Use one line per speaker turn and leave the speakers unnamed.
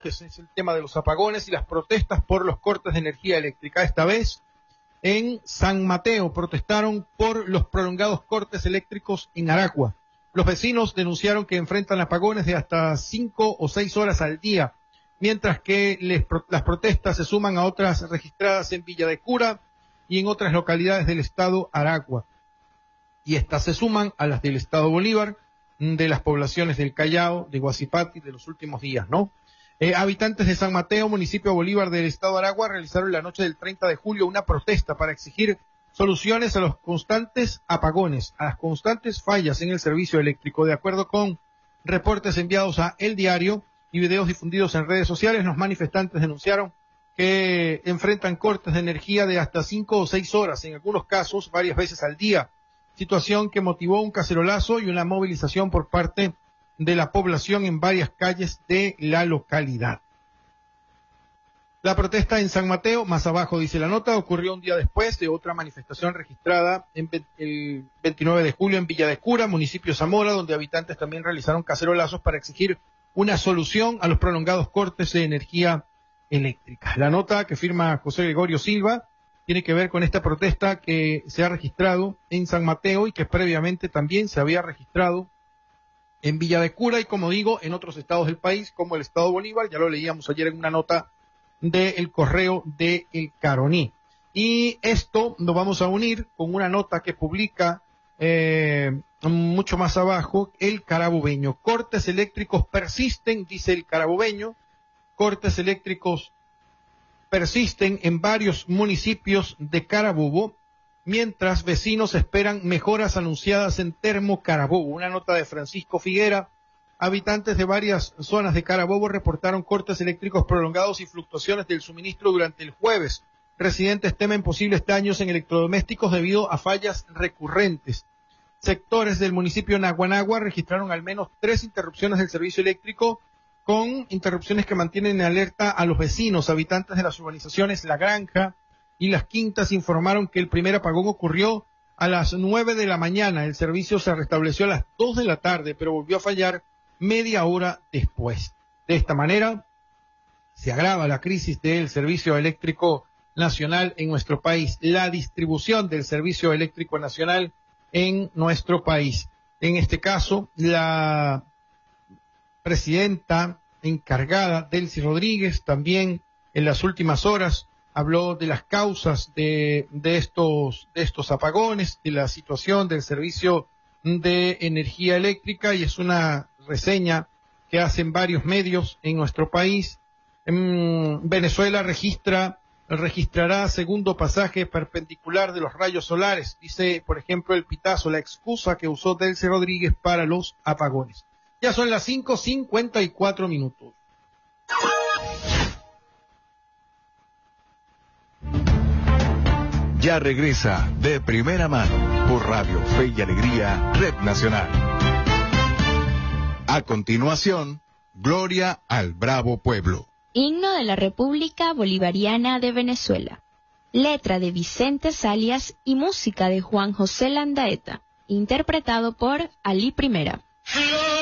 es el tema de los apagones y las protestas por los cortes de energía eléctrica. Esta vez en San Mateo protestaron por los prolongados cortes eléctricos en Aragua. Los vecinos denunciaron que enfrentan apagones de hasta 5 o 6 horas al día, mientras que las protestas se suman a otras registradas en Villa de Cura y en otras localidades del estado Aragua. Y estas se suman a las del estado Bolívar, de las poblaciones del Callao, de Guasipati, de los últimos días, ¿no? Habitantes de San Mateo, municipio Bolívar del estado Aragua, realizaron la noche del 30 de julio una protesta para exigir soluciones a los constantes apagones, a las constantes fallas en el servicio eléctrico. De acuerdo con reportes enviados a El Diario y videos difundidos en redes sociales, los manifestantes denunciaron que enfrentan cortes de energía de hasta 5 o 6 horas, en algunos casos varias veces al día, situación que motivó un cacerolazo y una movilización por parte de la población en varias calles de la localidad. La protesta en San Mateo, más abajo dice la nota, ocurrió un día después de otra manifestación registrada el 29 de julio en Villa de Cura, municipio Zamora, donde habitantes también realizaron cacerolazos para exigir una solución a los prolongados cortes de energía eléctrica. La nota que firma José Gregorio Silva tiene que ver con esta protesta que se ha registrado en San Mateo y que previamente también se había registrado en Villa de Cura y, como digo, en otros estados del país, como el estado Bolívar. Ya lo leíamos ayer en una nota del correo de El Caroní. Y esto lo vamos a unir con una nota que publica mucho más abajo El Carabobeño. Cortes eléctricos persisten, dice El Carabobeño. Cortes eléctricos persisten en varios municipios de Carabobo, mientras vecinos esperan mejoras anunciadas en Termo Carabobo. Una nota de Francisco Figuera. Habitantes de varias zonas de Carabobo reportaron cortes eléctricos prolongados y fluctuaciones del suministro durante el jueves. Residentes temen posibles daños en electrodomésticos debido a fallas recurrentes. Sectores del municipio de Naguanagua registraron al menos 3 interrupciones del servicio eléctrico, con interrupciones que mantienen en alerta a los vecinos. Habitantes de las urbanizaciones La Granja y Las Quintas informaron que el primer apagón ocurrió a las 9 de la mañana. El servicio se restableció a las 2 de la tarde, pero volvió a fallar media hora después. De esta manera, se agrava la crisis del servicio eléctrico nacional en nuestro país, la distribución del servicio eléctrico nacional en nuestro país. En este caso, la presidenta encargada, Delcy Rodríguez, también en las últimas horas habló de las causas de estos apagones, de la situación del servicio de energía eléctrica, y es una reseña que hacen varios medios en nuestro país. Venezuela registrará segundo pasaje perpendicular de los rayos solares, dice, por ejemplo, El Pitazo, la excusa que usó Delcy Rodríguez para los apagones. Ya son las 5:54 minutos.
Ya regresa De Primera Mano por Radio Fe y Alegría, Red Nacional. A continuación, Gloria al Bravo Pueblo.
Himno de la República Bolivariana de Venezuela. Letra de Vicente Salias y música de Juan José Landaeta. Interpretado por Ali Primera.